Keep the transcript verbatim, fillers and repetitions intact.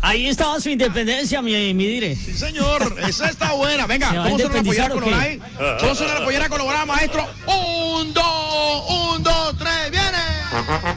Ahí estaba su independencia, mi, mi dire. Sí, señor, esa está buena. Venga, ¿cómo suena la pollera colorada? ¿Cómo suena la pollera colorada, maestro? Un, dos, un, dos, tres, viene.